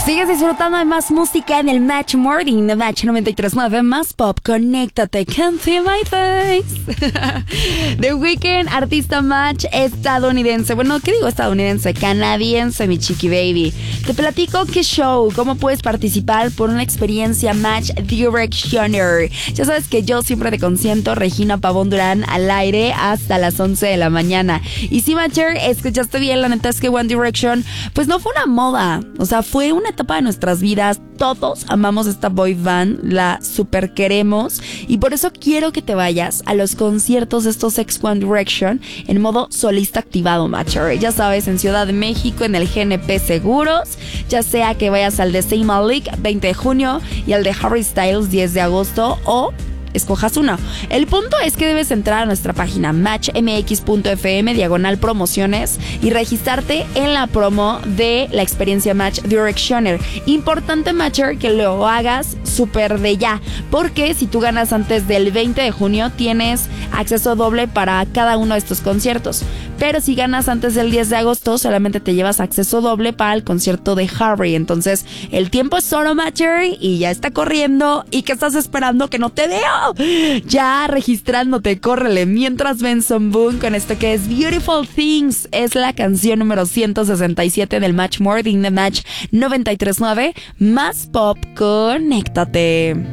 Sigues disfrutando de más música en el Match Morning de Match 93.9, más pop. Conéctate, can't see my face. The Weeknd, artista Match estadounidense. Bueno, ¿qué digo estadounidense? Canadiense, mi chiqui baby. Te platico qué show, cómo puedes participar por una experiencia Match Directioner. Ya sabes que yo siempre te consiento, Regina Pavón Durán, al aire hasta las 11 de la mañana. Y si, Matcher, escuchaste bien, la neta es que One Direction, pues no fue una moda. O sea, fue una etapa de nuestras vidas. Todos amamos esta boy band, la super queremos, y por eso quiero que te vayas a los conciertos de estos ex One Direction en modo solista activado, Matcher. Ya sabes, en Ciudad de México, en el GNP Seguros, ya sea que vayas al de Zayn Malik 20 de junio y al de Harry Styles 10 de agosto, o escojas uno. El punto es que debes entrar a nuestra página matchmx.fm/promociones y registrarte en la promo de la experiencia Match Directioner. Importante, Matcher, que lo hagas súper de ya, porque si tú ganas antes del 20 de junio tienes acceso doble para cada uno de estos conciertos. Pero si ganas antes del 10 de agosto solamente te llevas acceso doble para el concierto de Harry. Entonces el tiempo es oro, Matcher, y ya está corriendo. ¿Y qué estás esperando? ¡Que no te veo! Ya registrándote, córrele. Mientras Benson Boone con esto que es Beautiful Things, es la canción número 167 del Match Morning de Match 93.9. Más pop, conéctate.